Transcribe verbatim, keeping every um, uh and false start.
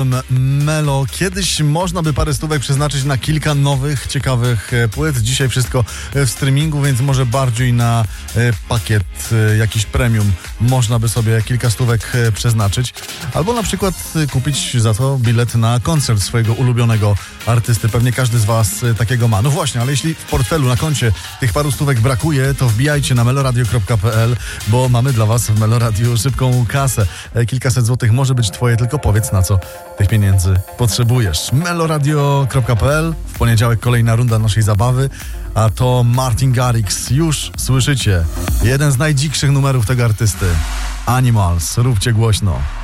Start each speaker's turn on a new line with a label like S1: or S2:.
S1: Melo. Kiedyś można by parę stówek przeznaczyć na kilka nowych, ciekawych płyt. Dzisiaj wszystko w streamingu, więc może bardziej na pakiet jakiś premium można by sobie kilka stówek przeznaczyć. Albo na przykład kupić za to bilet na koncert swojego ulubionego artysty. Pewnie każdy z was takiego ma. No właśnie, ale jeśli w portfelu, na koncie tych paru stówek brakuje, to wbijajcie na meloradio kropka p l, bo mamy dla was w Meloradiu szybką kasę. Kilkaset złotych może być twoje, tylko powiedz, na co tych pieniędzy potrzebujesz. meloradio kropka p l. W poniedziałek kolejna runda naszej zabawy, a to Martin Garrix. Już słyszycie jeden z najdzikszych numerów tego artysty. Animals. Róbcie głośno.